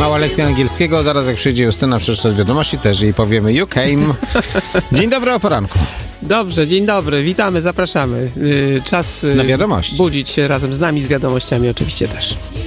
Mała lekcja angielskiego, zaraz jak przyjdzie Justyna przeczytać wiadomości, też jej powiemy you came. Dzień dobry o poranku. Dobrze, dzień dobry, witamy, zapraszamy. Czas na wiadomości. Budzić się razem z nami, z wiadomościami oczywiście też.